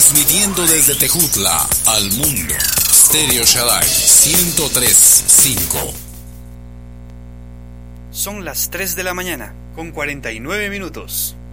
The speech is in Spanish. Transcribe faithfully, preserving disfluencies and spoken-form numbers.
Transmitiendo desde Tejutla al mundo. Stereo Shaddai ciento tres punto cinco. Son las tres de la mañana, con cuarenta y nueve minutos.